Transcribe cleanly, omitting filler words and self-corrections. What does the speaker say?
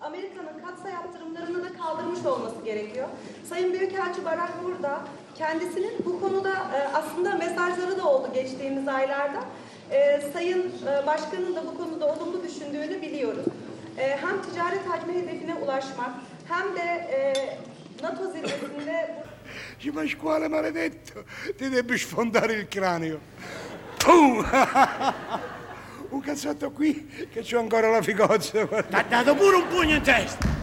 Amerika'nın katsayı yaptırımlarını da kaldırmış olması gerekiyor. Sayın Büyükelçi Barak burada kendisinin bu konuda aslında mesajları da oldu geçtiğimiz aylarda. Sayın Başkan'ın da bu konuda olumlu düşündüğünü biliyoruz. Hem ticaret hacmi hedefine ulaşmak hem de NATO zirvesinde... Ma squalo maledetto, ti devi sfondare il cranio. Pum! Un cazzotto qui che c'ho ancora la figozza. T'ha dato pure un pugno in testa.